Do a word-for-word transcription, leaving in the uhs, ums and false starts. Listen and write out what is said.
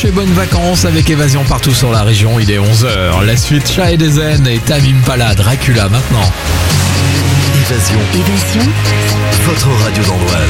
dimanche et bonnes vacances avec Évasion partout sur la région. Il est onze heures. La suite Chat et des Zen et Tame Impala, Dracula maintenant. Évasion. Évasion. Votre radio d'Andoise.